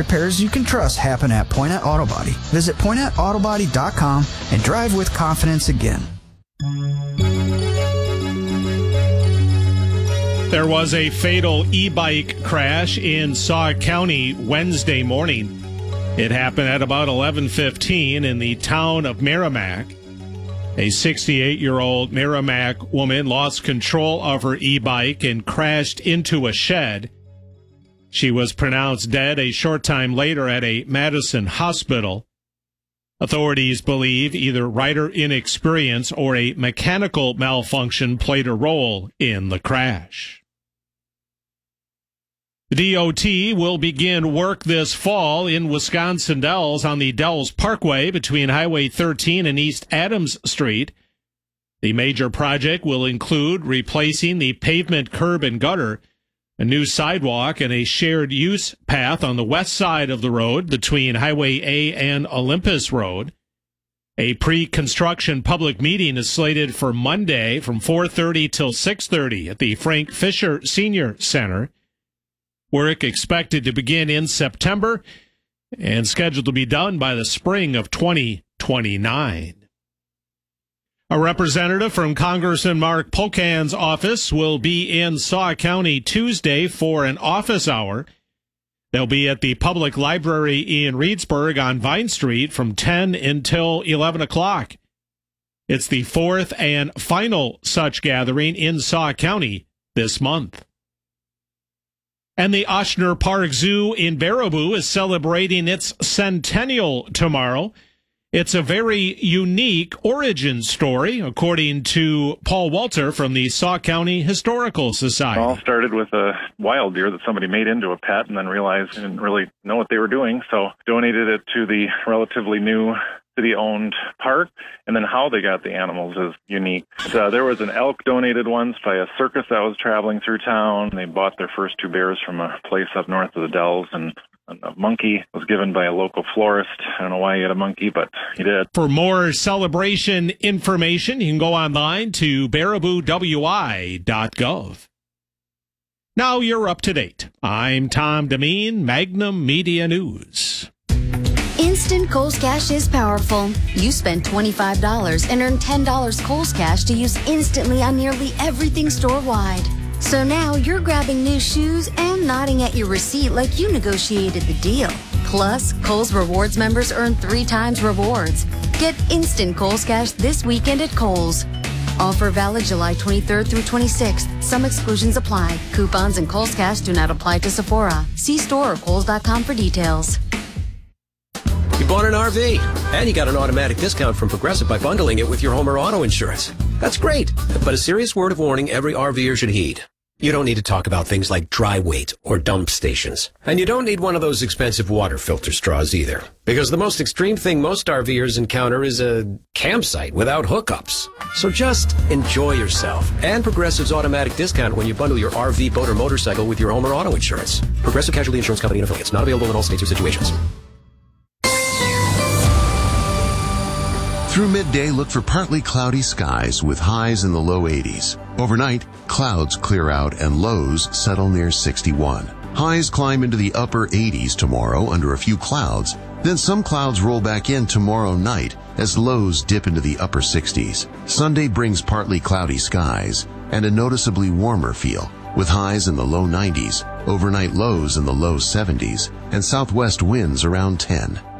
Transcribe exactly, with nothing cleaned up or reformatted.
repairs you can trust happen at Poinette Auto Body. Visit Poinette Auto Body dot com and drive with confidence again. There was a fatal e-bike crash in Sauk County Wednesday morning. It happened at about eleven fifteen in the town of Merrimack. A sixty-eight-year-old Merrimack woman lost control of her e-bike and crashed into a shed. She was pronounced dead a short time later at a Madison hospital. Authorities believe either rider inexperience or a mechanical malfunction played a role in the crash. The D O T will begin work this fall in Wisconsin Dells on the Dells Parkway between Highway thirteen and East Adams Street. The major project will include replacing the pavement curb and gutter, a new sidewalk, and a shared use path on the west side of the road between Highway A and Olympus Road. A pre-construction public meeting is slated for Monday from four thirty till six thirty at the Frank Fisher Senior Center. Work expected to begin in September and scheduled to be done by the spring of twenty twenty-nine. A representative from Congressman Mark Pocan's office will be in Sauk County Tuesday for an office hour. They'll be at the Public Library in Reedsburg on Vine Street from ten until eleven o'clock. It's the fourth and final such gathering in Sauk County this month. And the Ochsner Park Zoo in Baraboo is celebrating its centennial tomorrow. It's a very unique origin story, according to Paul Walter from the Sauk County Historical Society. It all started with a wild deer that somebody made into a pet and then realized they didn't really know what they were doing, so donated it to the relatively new city-owned park, and then how they got the animals is unique. So there was an elk donated once by a circus that was traveling through town. They bought their first two bears from a place up north of the Dells, and a monkey was given by a local florist. I don't know why he had a monkey, but he did. For more celebration information, you can go online to baraboo w i dot gov. Now you're up to date. I'm Tom Demeen, Magnum Media News. Instant Kohl's Cash is powerful. You spend twenty-five dollars and earn ten dollars Kohl's Cash to use instantly on nearly everything store-wide. So now you're grabbing new shoes and nodding at your receipt like you negotiated the deal. Plus, Kohl's Rewards members earn three times rewards. Get instant Kohl's Cash this weekend at Kohl's. Offer valid July twenty-third through twenty-sixth. Some exclusions apply. Coupons and Kohl's Cash do not apply to Sephora. See store or kohls dot com for details. You bought an R V, and you got an automatic discount from Progressive by bundling it with your home or auto insurance. That's great, but a serious word of warning every RVer should heed. You don't need to talk about things like dry weight or dump stations. And you don't need one of those expensive water filter straws either. Because the most extreme thing most RVers encounter is a campsite without hookups. So just enjoy yourself and Progressive's automatic discount when you bundle your R V, boat, or motorcycle with your home or auto insurance. Progressive Casualty Insurance Company and affiliates. Not available in all states or situations. Through midday, look for partly cloudy skies with highs in the low eighties. Overnight, clouds clear out and lows settle near sixty-one. Highs climb into the upper eighties tomorrow under a few clouds. Then some clouds roll back in tomorrow night as lows dip into the upper sixties. Sunday brings partly cloudy skies and a noticeably warmer feel with highs in the low nineties, overnight lows in the low seventies, and southwest winds around ten.